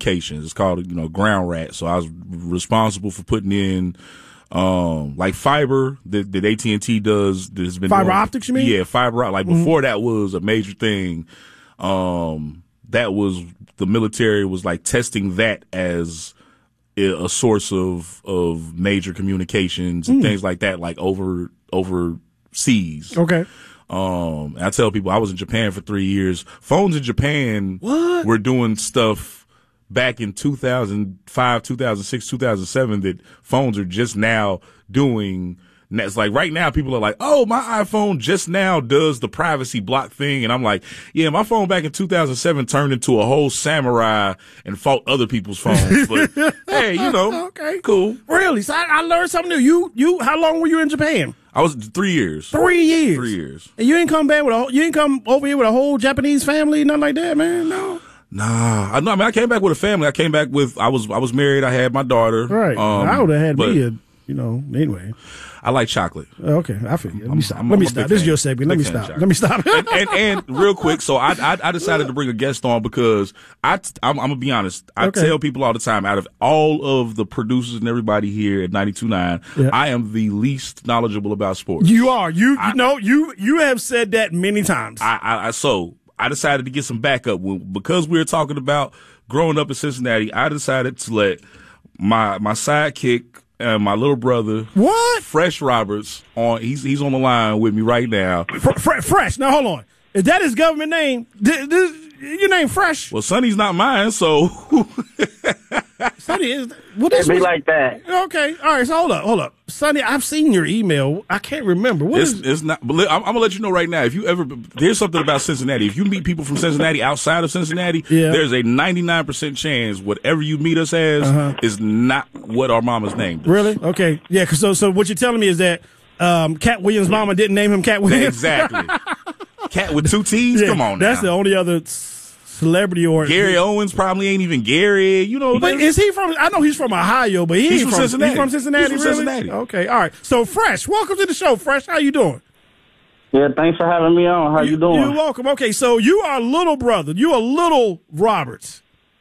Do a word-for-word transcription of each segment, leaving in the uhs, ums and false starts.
Communications. It's called, you know, Ground Rat. So I was responsible for putting in, um, like fiber that, that A T and T does. There's been fiber doing, optics, you mean? Yeah, fiber. Like mm-hmm. before that was a major thing. Um, that was the military was like testing that as a source of of major communications and mm. things like that, like over overseas. Okay. Um, and I tell people I was in Japan for three years. Phones in Japan what? were doing stuff back in two thousand five, two thousand six, two thousand seven that phones are just now doing. And that's like right now people are like, oh, my iPhone just now does the privacy block thing. And I'm like, yeah, my phone back in two thousand seven turned into a whole samurai and fought other people's phones. But hey, you know, okay, cool. Really? So I, I learned something new. You, you, how long were you in Japan? I was three years. Three years? Three years. And you ain't come back with a, you ain't come over here with a whole Japanese family, nothing like that, man? No. Nah, I know. I mean, I came back with a family. I came back with, I was, I was married. I had my daughter. Right. Um, I would have had but, me a, you know, anyway. I like chocolate. Okay, I feel you. Let me I'm, stop. I'm, Let me I'm stop. This is your segment. Let me stop. Let me stop. and, and, and real quick, so I, I I decided to bring a guest on because I I'm, I'm gonna be honest. I okay. tell people all the time, out of all of the producers and everybody here at ninety-two point nine, yeah. I am the least knowledgeable about sports. You are. You I, you know you you have said that many times. I, I, I so I decided to get some backup because we were talking about growing up in Cincinnati. I decided to let my my sidekick. And my little brother, what? Fresh Roberts, on he's he's on the line with me right now. Fre- Fre- Fresh. Now hold on. Is that his government name? This, this, your name Fresh? Well, Sonny's not mine, so Sonny is. Well, this be was, like that. Okay. All right. So hold up. Hold up. Sonny, I've seen your email. I can't remember. What it's, is it's not. But I'm, I'm gonna let you know right now. If you ever, there's something about Cincinnati. If you meet people from Cincinnati outside of Cincinnati, yeah. there's a ninety-nine percent chance whatever you meet us as uh-huh. is not what our mama's name is. Really? Okay. Yeah. Cause so so what you're telling me is that um, Cat Williams' mama didn't name him Cat Williams. Exactly. Cat with two T's. Yeah, Come on. That's now. the only other celebrity or Gary Owens probably ain't even Gary. You know. But is he from? I know he's from Ohio, but he he's ain't from, from Cincinnati. He's from Cincinnati. He's from really? Cincinnati. Okay. All right. So Fresh, welcome to the show. Fresh, how you doing? Yeah, thanks for having me on. How you, you doing? You're welcome. Okay, so you are little brother. You are little Roberts.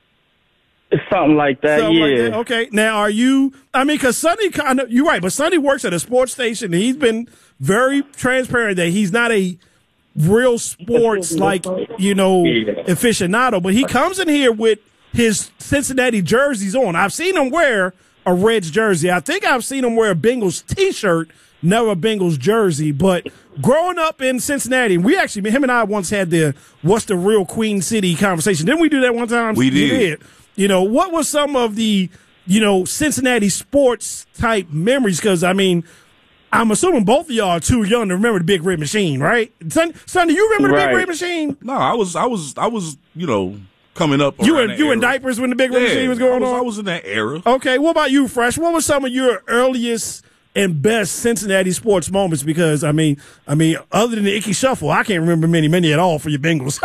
It's something like that, something yeah. Like that. Okay, now are you, I mean, because Sonny kind of, you're right, but Sonny works at a sports station, and he's been very transparent that he's not a real sports, like, you know, yeah. aficionado, but he comes in here with his Cincinnati jerseys on. I've seen him wear a Reds jersey. I think I've seen him wear a Bengals T-shirt, never a Bengals jersey, but growing up in Cincinnati, we actually, him and I once had the what's the real Queen City conversation. Didn't we do that one time? We did. did. You know, what was some of the, you know, Cincinnati sports type memories? Because, I mean, I'm assuming both of y'all are too young to remember the Big Red Machine, right? Son, son do you remember right. the Big Red Machine? No, I was, I was, I was, you know, coming up. You were you era. in diapers when the Big Red yeah, Machine was going I was, on? I was in that era. Okay, what about you, Fresh? What were some of your earliest and best Cincinnati sports moments? Because I mean, I mean, other than the Icky Shuffle, I can't remember many, many at all for your Bengals.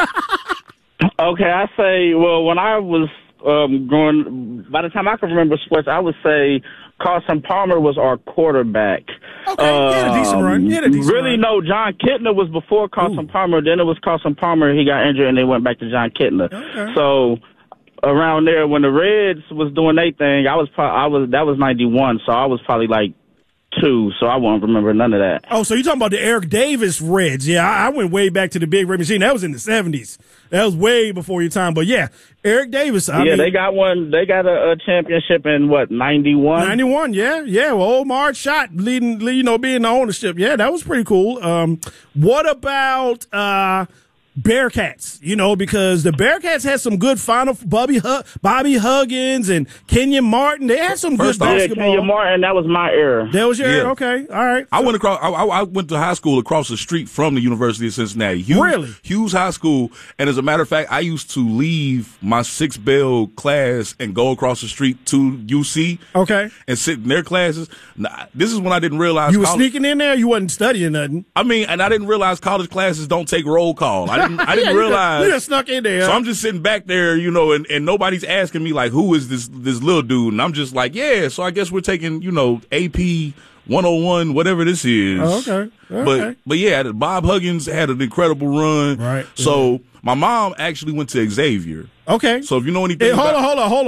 Okay, I say, well, when I was um, growing, by the time I can remember sports, I would say Carson Palmer was our quarterback. Okay, um, he had a decent run. He had a decent really, run. no, John Kittner was before Carson Ooh. Palmer. Then it was Carson Palmer. He got injured, and they went back to John Kittner. Okay. So around there, when the Reds was doing their thing, I was, pro- I was that was ninety-one, so I was probably like two, so I won't remember none of that. Oh, so you're talking about the Eric Davis Reds. Yeah, I, I went way back to the Big Red Machine. That was in the seventies. That was way before your time. But, yeah, Eric Davis. I yeah, mean, they got one. They got a, a championship in, what, ninety-one? ninety-one, yeah. Yeah, well, old Marge Schott leading, you know, being the ownership. Yeah, that was pretty cool. Um, what about uh, Bearcats? You know, because the Bearcats had some good final Bobby H- Bobby Huggins and Kenyon Martin. They had some First good off, basketball. Yeah, Kenyon Martin, that was my era. That was your yeah. era? Okay, all right. I went across. I, I went to high school across the street from the University of Cincinnati. Hughes, really? Hughes High School. And as a matter of fact, I used to leave my six bell class and go across the street to U C. Okay. And sit in their classes. Now, this is when I didn't realize you were college, sneaking in there. You wasn't studying nothing. I mean, and I didn't realize college classes don't take roll call. I didn't. I didn't yeah, realize. You just snuck in there. So I'm just sitting back there, you know, and, and nobody's asking me like, who is this this little dude? And I'm just like, yeah. So I guess we're taking, you know, A P one oh one, whatever this is. Oh, okay. okay. But but yeah, Bob Huggins had an incredible run. Right. So my mom actually went to Xavier. Okay. So if you know anything, hey, hold about- on, hold on, hold on.